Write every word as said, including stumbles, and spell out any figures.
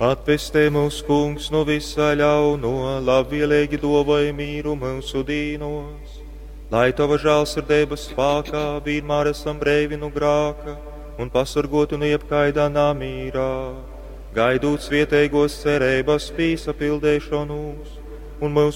Atvestē mūs, kungs, no visā ļauno, labvēlīgi dāvāj mīru mūsu dīnos. Lai tava žēlsirdības spēkā vienmēr esam brīvi no grēka un pasargāti no jebkādā namīrā, gaidot svētīgos cerības piesapildīšanos un mūsu